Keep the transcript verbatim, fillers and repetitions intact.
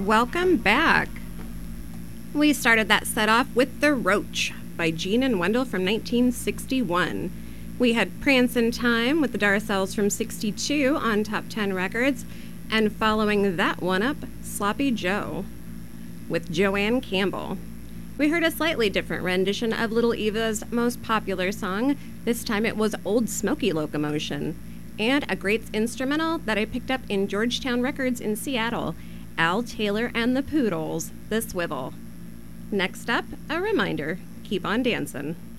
Welcome back. We started that set off with The Roach by Gene and Wendell from nineteen sixty-one. We had Prancin' Time with the Darcells from sixty-two on Top ten Records, and following that one up, Sloppy Joe with Joanne Campbell. We heard a slightly different rendition of Little Eva's most popular song. This time it was Old Smoky Locomotion, and a great instrumental that I picked up in Georgetown Records in Seattle, Al Taylor and the Poodles, The Swivel. Next up, a reminder, keep on dancing.